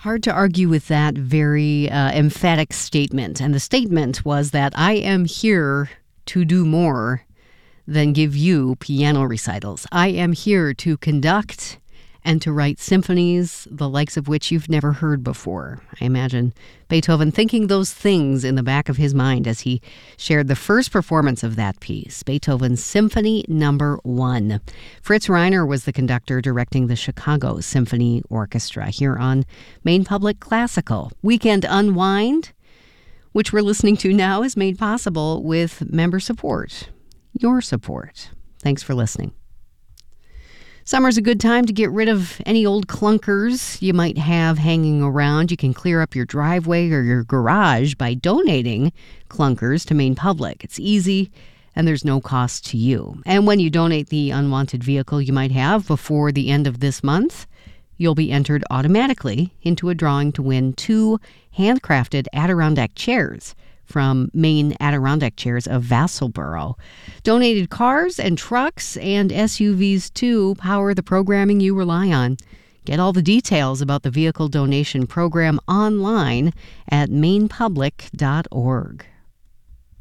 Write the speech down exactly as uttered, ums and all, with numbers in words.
Hard to argue with that very uh, emphatic statement. And the statement was that I am here to do more than give you piano recitals. I am here to conduct and to write symphonies, the likes of which you've never heard before. I imagine Beethoven thinking those things in the back of his mind as he shared the first performance of that piece, Beethoven's Symphony Number One. Fritz Reiner was the conductor directing the Chicago Symphony Orchestra here on Maine Public Classical. Weekend Unwind, which we're listening to now, is made possible with member support, your support. Thanks for listening. Summer's a good time to get rid of any old clunkers you might have hanging around. You can clear up your driveway or your garage by donating clunkers to Maine Public. It's easy and there's no cost to you. And when you donate the unwanted vehicle you might have before the end of this month, you'll be entered automatically into a drawing to win two handcrafted Adirondack chairs from Maine Adirondack Chairs of Vassalboro. Donated cars and trucks and S U Vs, too, power the programming you rely on. Get all the details about the vehicle donation program online at maine public dot org.